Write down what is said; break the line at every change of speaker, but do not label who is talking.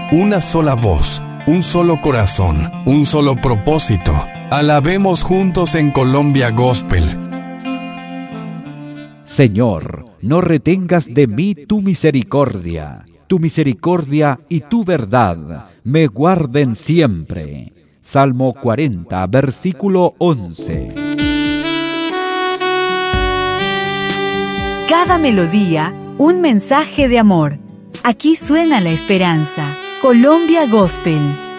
una sola voz, un solo corazón, un solo propósito. Alabemos juntos en Colombia Gospel.
Señor, no retengas de mí tu misericordia y tu verdad me guarden siempre. Salmo 40, versículo 11.
Cada melodía, un mensaje de amor. Aquí suena la esperanza. Colombia Gospel.